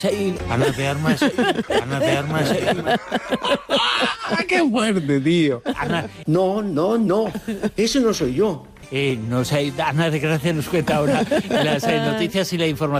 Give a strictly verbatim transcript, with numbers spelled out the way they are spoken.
Ana de Armas, Ana de Armas. ¡Qué fuerte, tío! Ana, No, no, no. Ese no soy yo. eh, no sé, Ana de Gracia nos cuenta ahora las eh, noticias y la información.